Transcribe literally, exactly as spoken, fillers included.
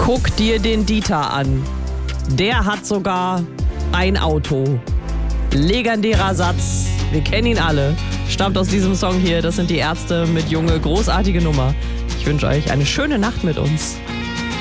Guck dir den Dieter an. Der hat sogar ein Auto. Legendärer Satz. Wir kennen ihn alle. Stammt aus diesem Song hier. Das sind die Ärzte mit Junge. Großartige Nummer. Ich wünsche euch eine schöne Nacht mit uns.